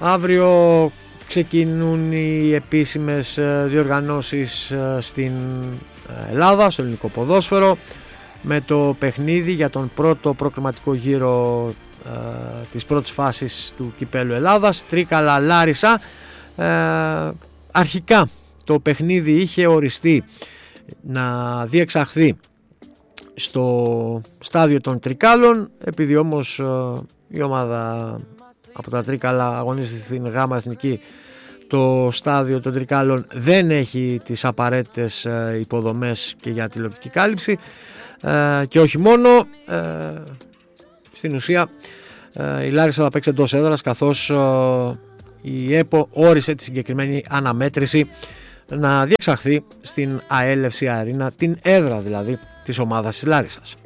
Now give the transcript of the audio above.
Αύριο ξεκινούν οι επίσημες διοργανώσεις στην Ελλάδα, στο ελληνικό ποδόσφαιρο, με το παιχνίδι για τον πρώτο προκριματικό γύρο της πρώτης φάσης του Κυπέλλου Ελλάδας, Τρίκαλα Λάρισα. Αρχικά το παιχνίδι είχε οριστεί να διεξαχθεί στο στάδιο των Τρικάλων, επειδή όμως η ομάδα από τα Τρίκαλα αγωνίζεται στην Γάμα Εθνική, το στάδιο των Τρικάλων δεν έχει τις απαραίτητες υποδομές και για τηλεοπτική κάλυψη, και όχι μόνο, στην ουσία η Λάρισα θα παίξει εντός έδρας, καθώς η ΕΠΟ όρισε τη συγκεκριμένη αναμέτρηση να διεξαχθεί στην ΑΕΛ FC Arena, την έδρα δηλαδή της ομάδας της Λάρισσας.